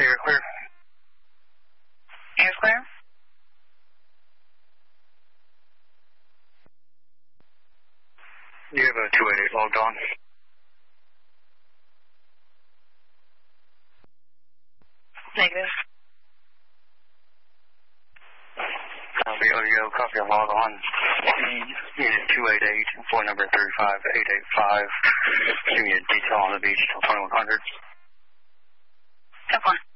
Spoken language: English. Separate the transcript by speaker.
Speaker 1: Air clear.
Speaker 2: Air clear.
Speaker 1: You have a 288 logged on.
Speaker 2: Negative.
Speaker 1: Copy audio, copy on log on. Unit 288, phone number 35885. Give me a detail on the beach till 2100.
Speaker 2: Okay.